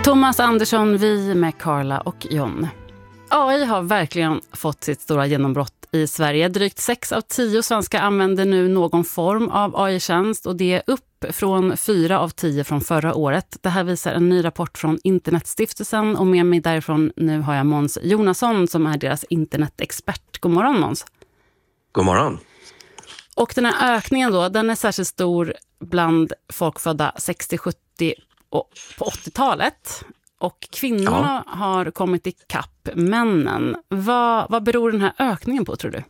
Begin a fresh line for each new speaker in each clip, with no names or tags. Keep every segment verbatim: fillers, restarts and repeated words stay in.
Thomas Andersson, vi med Carla och John. A I har verkligen fått sitt stora genombrott i Sverige. Drygt sex av tio svenskar använder nu någon form av A I-tjänst och det är upp från fyra av tio från förra året. Det här visar en ny rapport från Internetstiftelsen och med mig därifrån nu har jag Måns Jonasson som är deras internetexpert. God morgon Måns.
God morgon.
Och den här ökningen då, den är särskilt stor bland folk födda sextio sjuttio och på åttiotalet. Och kvinnorna ja. har kommit i kapp männen. Vad, vad beror den här ökningen på, tror du?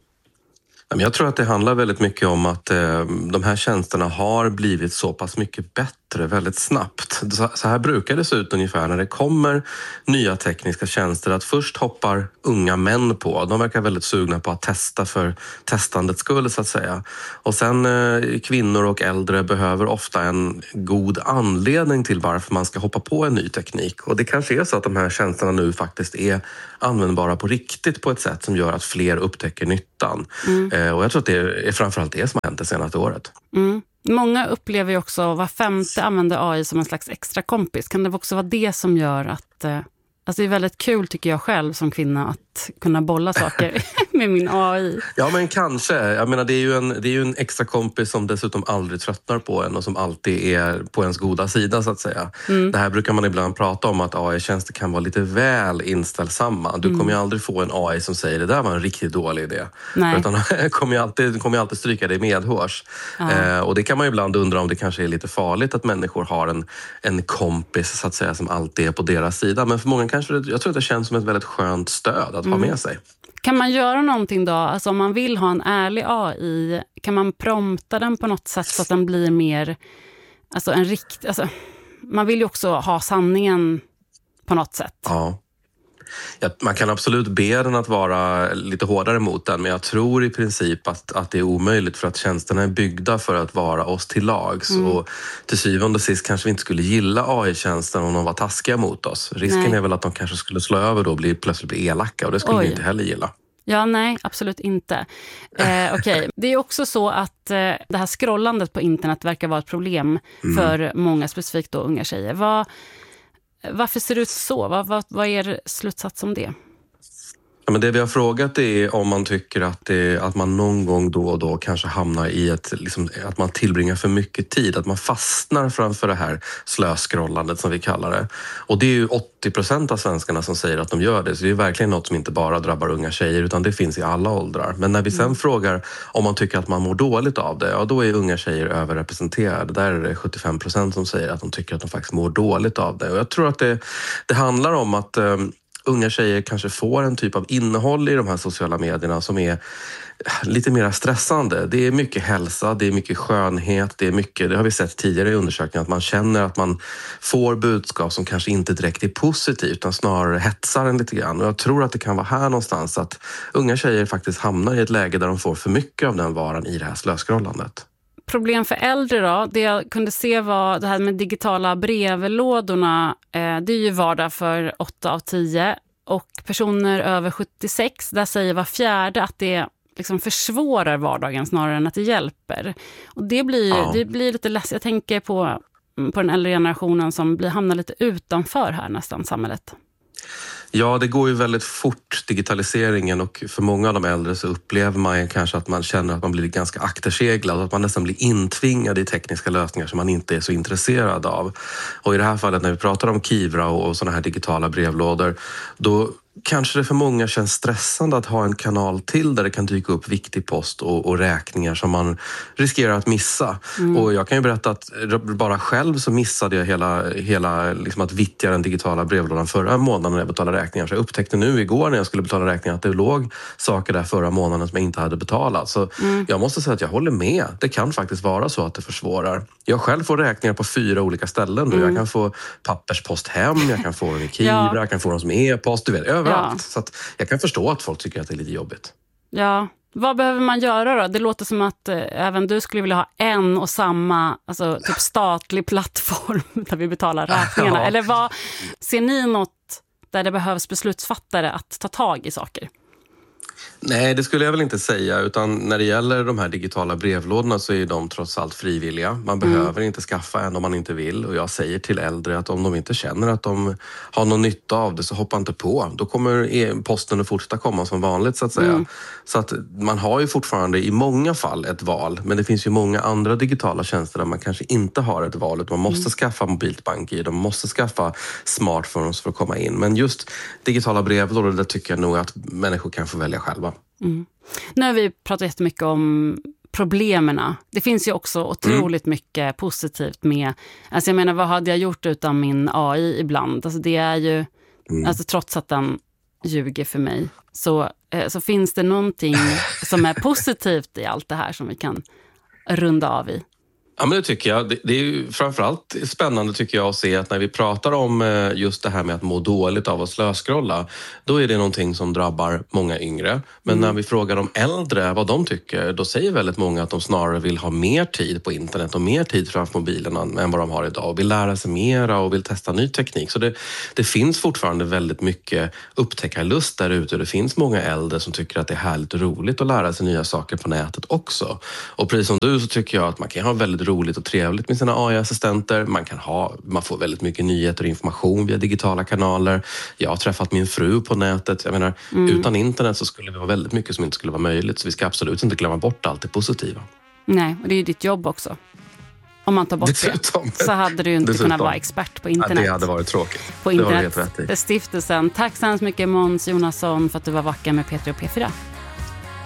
Jag tror att det handlar väldigt mycket om att eh, de här tjänsterna har blivit så pass mycket bättre väldigt snabbt. Så, så här brukar det se ut ungefär när det kommer nya tekniska tjänster. Att först hoppar unga män på. De verkar väldigt sugna på att testa för testandets skull så att säga. Och sen eh, kvinnor och äldre behöver ofta en god anledning till varför man ska hoppa på en ny teknik. Och det kanske är så att de här tjänsterna nu faktiskt är användbara på riktigt på ett sätt som gör att fler upptäcker nyttan. Mm. Eh, och jag tror att det är framförallt det som har hänt det senaste året.
Mm. Många upplever ju också var femte använder A I som en slags extra kompis. Kan det också vara det som gör att... Eh, alltså det är väldigt kul tycker jag själv som kvinna att kunna bolla saker med min A I.
Ja men kanske. Jag menar det är ju en, det är ju en extra kompis som dessutom aldrig tröttnar på en och som alltid är på ens goda sida så att säga. Mm. Det här brukar man ibland prata om att A I-tjänster kan vara lite väl inställsamma. Du mm. kommer ju aldrig få en A I som säger det där var en riktigt dålig idé. Nej. Utan kommer ju alltid, kommer ju alltid stryka dig medhårs. Eh, och det kan man ju ibland undra om det kanske är lite farligt att människor har en, en kompis så att säga som alltid är på deras sida. Men för många kanske det, jag tror att det känns som ett väldigt skönt stöd att mm. ha med sig.
Kan man göra någonting då? Alltså om man vill ha en ärlig A I, kan man prompta den på något sätt så att den blir mer, alltså en rikt, alltså man vill ju också ha sanningen på något sätt.
Ja. Ja, man kan absolut be den att vara lite hårdare mot den, men jag tror i princip att, att det är omöjligt för att tjänsterna är byggda för att vara oss till lags. Mm. Och till syvende och sist kanske vi inte skulle gilla A I-tjänsten om de var taskiga mot oss. Risken nej. är väl att de kanske skulle slå över då och bli, plötsligt bli elaka och det skulle Oj. vi inte heller gilla.
Ja, nej, absolut inte. Eh, Okej, okay. Det är också så att eh, det här scrollandet på internet verkar vara ett problem mm. för många, specifikt då unga tjejer. Vad... Varför ser det ut så? Vad, vad, vad är slutsats om det?
Ja, men det vi har frågat är om man tycker att, det, att man någon gång då och då kanske hamnar i ett, liksom, att man tillbringar för mycket tid. Att man fastnar framför det här slöskrollandet som vi kallar det. Och det är ju åttio procent av svenskarna som säger att de gör det. Så det är verkligen något som inte bara drabbar unga tjejer utan det finns i alla åldrar. Men när vi sen mm. frågar om man tycker att man mår dåligt av det, ja då är unga tjejer överrepresenterade. Där är det sjuttiofem procent som säger att de tycker att de faktiskt mår dåligt av det. Och jag tror att det, det handlar om att... Um, unga tjejer kanske får en typ av innehåll i de här sociala medierna som är lite mer stressande. Det är mycket hälsa, det är mycket skönhet, det är mycket, det har vi sett tidigare i undersökningen, att man känner att man får budskap som kanske inte direkt är positivt utan snarare hetsar en lite grann. Och jag tror att det kan vara här någonstans att unga tjejer faktiskt hamnar i ett läge där de får för mycket av den varan i det här slöskrollandet.
Problem för äldre då, det jag kunde se var det här med digitala brevlådorna, eh, det är ju vardag för åtta av tio och personer över sjuttiosex, där säger var fjärde att det liksom försvårar vardagen snarare än att det hjälper. Och det blir, ja. det blir lite lätt, jag tänker på, på den äldre generationen som blir, hamnar lite utanför här nästan samhället.
Ja, det går ju väldigt fort, digitaliseringen, och för många av de äldre så upplever man kanske att man känner att man blir ganska akterseglad och att man nästan blir intvingad i tekniska lösningar som man inte är så intresserad av. Och i det här fallet när vi pratar om Kivra och, och sådana här digitala brevlådor, då kanske det för många känns stressande att ha en kanal till där det kan dyka upp viktig post och, och räkningar som man riskerar att missa. Mm. Och jag kan ju berätta att bara själv så missade jag hela, hela liksom att vittja den digitala brevlådan förra månaden när jag betalade räkningar. Så jag upptäckte nu igår när jag skulle betala räkningar att det låg saker där förra månaden som jag inte hade betalat. Så mm. jag måste säga att jag håller med. Det kan faktiskt vara så att det försvårar. Jag själv får räkningar på fyra olika ställen nu. Mm. Jag kan få papperspost hem, jag kan få den i Kivra, ja. jag kan få dem som e-post, du vet, överallt. Ja. Så att jag kan förstå att folk tycker att det är lite jobbigt.
Ja, vad behöver man göra då? Det låter som att eh, även du skulle vilja ha en och samma, alltså typ statlig plattform där vi betalar räkningarna. Ja. Eller vad, ser ni något där det behövs beslutsfattare att ta tag i saker?
Nej, det skulle jag väl inte säga. Utan när det gäller de här digitala brevlådorna så är de trots allt frivilliga. Man mm. behöver inte skaffa en om man inte vill. Och jag säger till äldre att om de inte känner att de har någon nytta av det så hoppa inte på. Då kommer posten att fortsätta komma som vanligt så att säga. Mm. Så att man har ju fortfarande i många fall ett val. Men det finns ju många andra digitala tjänster där man kanske inte har ett val. Utan man måste mm. skaffa mobilt bank-id. De måste skaffa smartphones för att komma in. Men just digitala brevlådor, där tycker jag nog att människor kan få välja själva.
Mm. Nu har vi pratat jättemycket om problemerna. Det finns ju också otroligt mm. mycket positivt med, alltså jag menar, vad hade jag gjort utan min A I ibland? Alltså det är ju, mm. alltså trots att den ljuger för mig, så, eh, så finns det någonting som är positivt i allt det här som vi kan runda av i.
Ja, men det tycker jag. Det, det är ju framförallt spännande tycker jag att se att när vi pratar om just det här med att må dåligt av att slöskrolla, då är det någonting som drabbar många yngre. Men mm. när vi frågar de äldre vad de tycker, då säger väldigt många att de snarare vill ha mer tid på internet och mer tid framför mobilen än vad de har idag och vill lära sig mera och vill testa ny teknik. Så det, det finns fortfarande väldigt mycket upptäckarlust där ute. Det finns många äldre som tycker att det är härligt och roligt att lära sig nya saker på nätet också. Och precis som du så tycker jag att man kan ha väldigt roligt och trevligt med sina A I-assistenter. Man kan ha, man får väldigt mycket nyheter och information via digitala kanaler. Jag har träffat min fru på nätet. Jag menar, mm. utan internet så skulle det vara väldigt mycket som inte skulle vara möjligt. Så vi ska absolut inte glömma bort allt det positiva.
Nej, och det är ju ditt jobb också. Om man tar bort dessutom, det så hade du ju inte dessutom. kunnat vara expert på internet.
Ja, det hade varit tråkigt.
På internet. Stiftelsen. Tack så hemskt mycket Måns Jonasson för att du var vacker med P tre och P fyra.